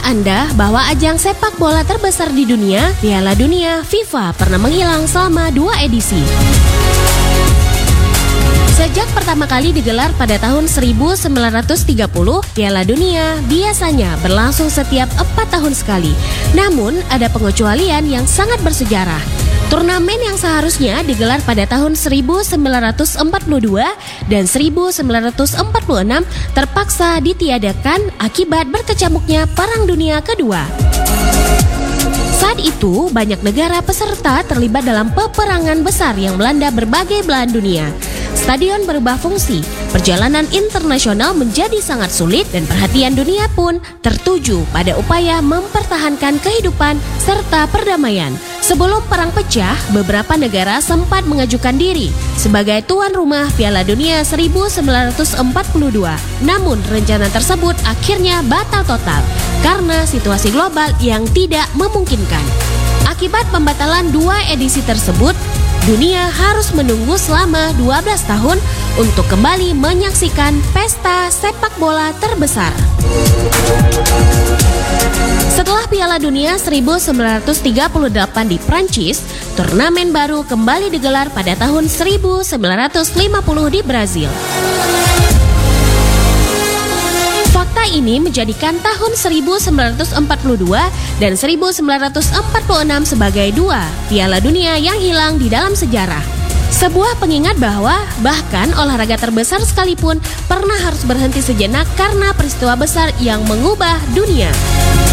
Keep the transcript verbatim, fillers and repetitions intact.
Anda bahwa ajang sepak bola terbesar di dunia, Piala Dunia FIFA, pernah menghilang selama dua edisi? Sejak pertama kali digelar pada tahun seribu sembilan ratus tiga puluh, Piala Dunia biasanya berlangsung setiap empat tahun sekali. Namun, ada pengecualian yang sangat bersejarah. Turnamen yang seharusnya digelar pada tahun seribu sembilan ratus empat puluh dua dan seribu sembilan ratus empat puluh enam terpaksa ditiadakan akibat berkecamuknya Perang Dunia Kedua. Saat itu, banyak negara peserta terlibat dalam peperangan besar yang melanda berbagai belahan dunia. Stadion berubah fungsi, perjalanan internasional menjadi sangat sulit dan perhatian dunia pun tertuju pada upaya mempertahankan kehidupan serta perdamaian. Sebelum perang pecah, beberapa negara sempat mengajukan diri sebagai tuan rumah Piala Dunia seribu sembilan ratus empat puluh dua. Namun rencana tersebut akhirnya batal total karena situasi global yang tidak memungkinkan. Akibat pembatalan dua edisi tersebut, dunia harus menunggu selama dua belas tahun untuk kembali menyaksikan pesta sepak bola terbesar. Setelah Piala Dunia seribu sembilan ratus tiga puluh delapan di Prancis, turnamen baru kembali digelar pada tahun seribu sembilan ratus lima puluh di Brazil. Fakta ini menjadikan tahun seribu sembilan ratus empat puluh dua dan seribu sembilan ratus empat puluh enam sebagai dua Piala Dunia yang hilang di dalam sejarah. Sebuah pengingat bahwa bahkan olahraga terbesar sekalipun pernah harus berhenti sejenak karena peristiwa besar yang mengubah dunia.